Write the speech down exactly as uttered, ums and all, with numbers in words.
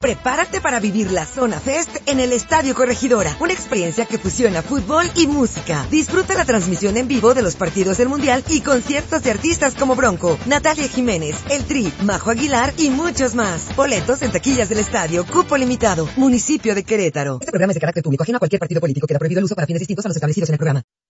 Prepárate para vivir la Zona Fest en el Estadio Corregidora, una experiencia que fusiona fútbol y música. Disfruta la transmisión en vivo de los partidos del Mundial y conciertos de artistas como Bronco, Natalia Jiménez, El Tri, Majo Aguilar y muchos más. Boletos en taquillas del estadio, cupo limitado, municipio de Querétaro. Este programa es de carácter público, ajeno a cualquier partido político. Queda prohibido el uso para fines distintos a los establecidos en el programa.